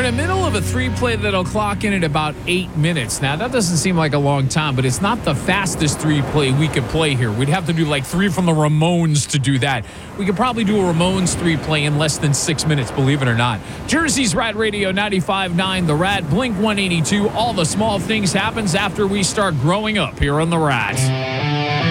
the middle of a three-play that'll clock in at about 8 minutes. Now, that doesn't seem like a long time, but it's not the fastest three-play we could play here. We'd have to do like 3 from the Ramones to do that. We could probably do a Ramones three-play in less than 6 minutes, believe it or not. Jersey's Rad Radio 95.9, The Rad, Blink 182. All the small things happens after we start growing up here on The Rad.